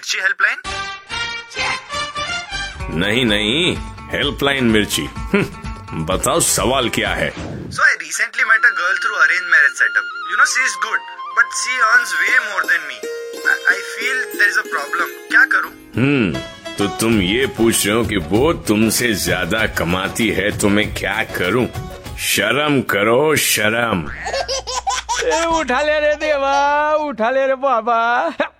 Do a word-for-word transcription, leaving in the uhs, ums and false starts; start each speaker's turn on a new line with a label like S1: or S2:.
S1: मिर्ची हेल्पलाइन?
S2: नहीं नहीं, हेल्पलाइन मिर्ची। बताओ सवाल क्या है?
S1: So I recently met a girl through arranged marriage setup. You know, she is good, but she earns way more than me. I, I feel there is a problem. क्या करूं?
S2: हम्म तो तुम ये पूछ रहे हो कि वो तुमसे ज्यादा कमाती है तो मैं क्या करूं? शर्म करो, शर्म।
S3: ए, उठा ले रे देवा, उठा ले रे बाबा।